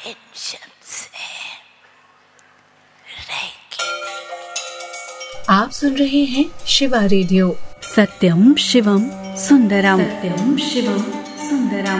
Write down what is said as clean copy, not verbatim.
Tension से रहेगी। आप सुन रहे हैं शिवा रेडियो। सत्यम शिवम सुंदरम। सत्यम शिवम सुंदरम।